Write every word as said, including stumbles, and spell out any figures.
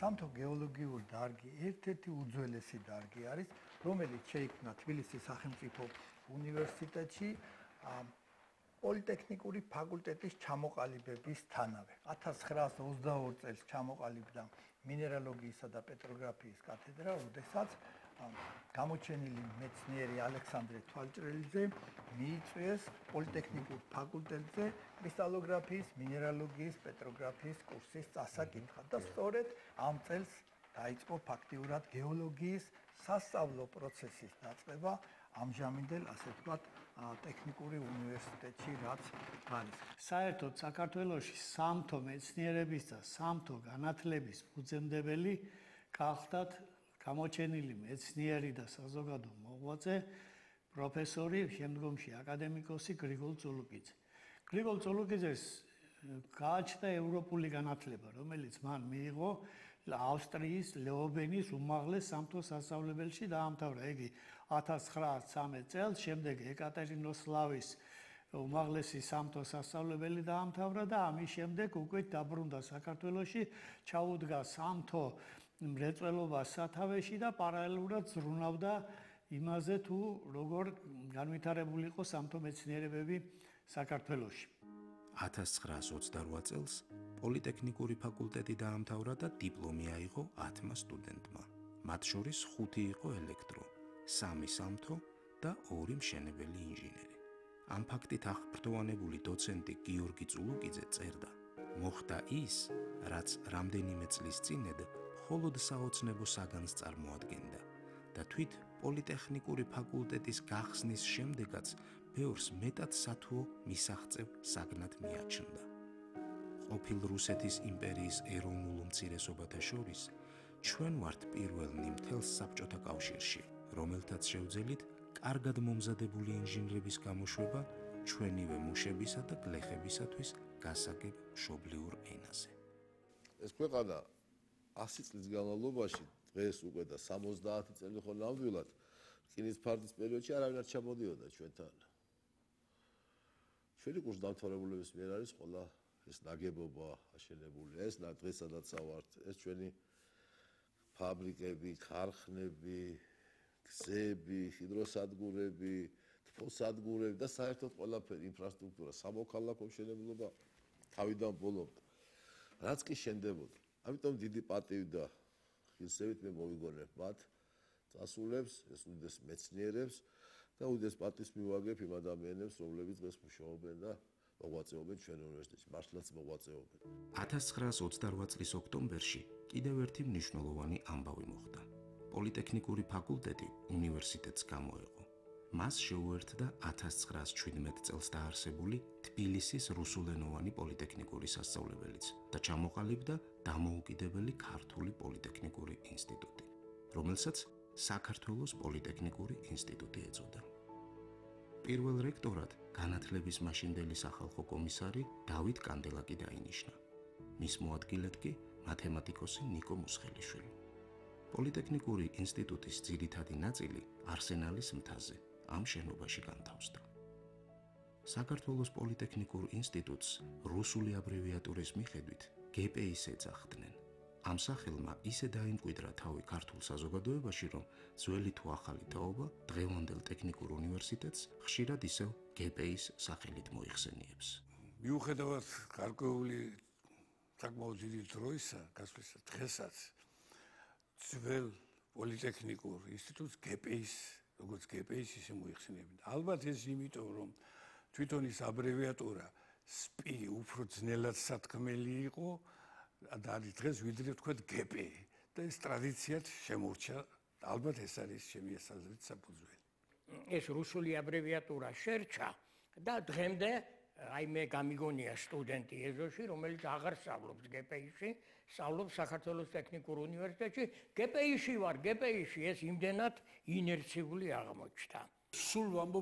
სამთო გეოლოგიური დარგი ერთ-ერთი უძველესი დარგი არის, რომელიც შეიქმნა თბილისის სახელმწიფო უნივერსიტეტში პოლიტექნიკური ფაკულტეტის ჩამოყალიბებისთანავე. ათას ცხრაასი ოცდაორი წელს ჩამოყალიბდა მინერალოგიისა და პეტროგრაფიის კათედრა, როდესაც გამოჩენილი მეცნიერი ალექსანდრე თვალჭრელიძე მიიწვიეს პოლიტექნიკურ ფაკულტეტზე კრისტალოგრაფიის, მინერალოგიის, პეტროგრაფიის კურსის წასაკითხა და სწორედ ამ წელს დაიწყო ფაქტიურად გეოლოგიის სასწავლო პროცესის დაწყება ამჟამინდელ, ასე ვთქვათ, ტექნიკური უნივერსიტეტში, რაც არის. საერთოდ საქართველოში სამთო მეცნიერების და სამთო განათლების ფუძემდებელი გახდათ გამოჩენილი მეცნიერი და საზოგადო მოღვაწე პროფესორი, შემდგომში აკადემიკოსი გრიგოლ წულუკიძე. გრიგოლ წულუკიძეს გააჩნდა ევროპული განათლება, რომელიც მან მიიღო ავსტრიის ლეობენის უმაღლეს სამთო სასწავლებელში დაამთავრა. იგი ათას ცხრაასი ცხრამეტ წელს, შემდეგ ეკატერინოსლავის უმაღლესი სამთო სასწავლებელი დაამთავრა და ამის შემდეგ უკვე დაბრუნდა საქართველოში, ჩაუდგა სამთო მრეწველობას სათავეში და პარალელურად ზრუნავდა იმაზე, თუ როგორ განვითარებული იყო სამთო მეცნიერებები საქართველოში. ათას ცხრაასი ოცდარვა წელს პოლიტექნიკური ფაკულტეტი დაამთავრა და დიპლომი აიღო ათმა სტუდენტმა. მათ შორის ხუთი იყო ელექტრო, სამი სამთო და ორი მშენებელი ინჟინერი. ამ ფაქტით აღფრთოვანებული დოცენტი გიორგი წულუკიძე წერდა: მოხდა ის, რაც რამდენიმე წლის წინედ მხოლოდ საოცნებო საგანს წარმოადგენდა და თვით პოლიტექნიკური ფაკულტეტის გახსნის შემდეგაც ბევრს მეტად სათუო მისაღწევ საგნად მიაჩნდა. ყოფილ რუსეთის იმპერიის ეროვნულ უმცირესობათა შორის ჩვენ ვართ პირველნი მთელს საბჭოთა კავშირში, რომელთაც შევძელით კარგად მომზადებული ინჟინრების გამოშვება ჩვენივე მუშებისა და გლეხებისათვის გასაგებ მშობლიურ ენაზე. ეს ქვეყანა ასი წლის განმავლობაში დღეს უკვე და სამოცდაათი წელი ხო ნამდვილად რკინის ფარდის პერიოდში არავინ არ ჩამოდიოდა ჩვენთან. ჩვენი კურსდამთავრებულების მიერ არის ყველა ეს ნაგებობა აშენებული, ეს დღეს სადაც ვართ, ეს ჩვენი ფაბრიკები, ქარხნები, გზები, ჰიდროსადგურები, თბოსადგურები და საერთოდ ყველაფერი ინფრასტრუქტურა, სამოქალაქო მშენებლობა თავიდან ბოლომდე. რაც კი შენდებოდა. ამიტომ დიდი პატივი და ხილსევით მე მოვიგონებ მათ წასულებს, ეს უდიდეს მეცნიერებს და უდიდეს პატივს მივაგებ იმ ადამიანებს, რომლებიც დღეს მუშაობენ და მოღვაწეობენ ჩვენ უნივერსიტეტში, მართლაც მოღვაწეობენ. ათას ცხრაასი ოცდარვა წლის ოქტომბერში კიდევ ერთი მნიშვნელოვანი ამბავი მოხდა. პოლიტექნიკური ფაკულტეტი უნივერსიტეტს გამოეყო. მას შეუერთდა ათას ცხრაასი შვიდმეტ წელს დაარსებული თბილისის რუსულენოვანი პოლიტექნიკური სასწავლებელიც და ჩამოყალიბდა დამოუკიდებელი ქართული პოლიტექნიკური ინსტიტუტი, რომელსაც საქართველოს პოლიტექნიკური ინსტიტუტი ეწოდა. პირველ რექტორად განათლების მაშინდელი სახალხო კომისარი დავით კანდელაკი დაინიშნა. მის მოადგილედ კი მათემატიკოსი ნიკო მუსხელიშვილი. პოლიტექნიკური ინსტიტუტის ძირითადი ნაწილი არსენალის მთაზე ამ შენობაში განთავსდა. საქართველოს პოლიტექნიკურ ინსტიტუტს რუსული აბრევიატურის მიხედვით გე პე ის ეძახდნენ. ამ სახელმა ისე დაიმკვიდრა თავი ქართულ საზოგადოებაში, რომ ძველი თუ ახალი თაობა დღევანდელ ტექნიკურ უნივერსიტეტს ხშირად ისევ გე პე ის სახელით მოიხსენიებს. მიუხედავად გარკვეული საკმაოდ დიდი დროისა, გასვლისა დღესაც ძველ პოლიტექნიკურ ინსტიტუტს გე პე ის, როგორც გე პე ის ისე მოიხსენიებენ. ალბათ ეს იმიტომ, რომ თვითონ ის აბრევიატურა სპი უფრო ძნელად სათქმელი იყო და არის დღეს ვიდრე ვთქვათ გე პე და ეს ტრადიციად შემორჩა. ალბათ ეს არის ჩემი ასაზრით საფუძველი. ეს რუსული აბრევიატურა შერჩა და დღემდე აი მე გამიგონია სტუდენტი ეზოში, რომელიც აღარ სწავლობს გე პე ის-ში, სწავლობს საქართველოს ტექნიკურ უნივერსიტეტში. გე პე ის-ში ვარ, გე პე ის-ში ეს იმდენად ინერციული აღმოჩნდა. სულ ვამბობ